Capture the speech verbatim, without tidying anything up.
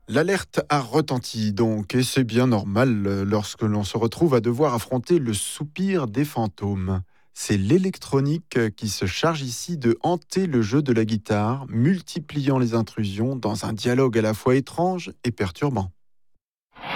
L'alerte a retenti donc, et c'est bien normal euh, lorsque l'on se retrouve à devoir affronter le soupir des fantômes. C'est l'électronique euh, qui se charge ici de hanter le jeu de la guitare, multipliant les intrusions dans un dialogue à la fois étrange et perturbant.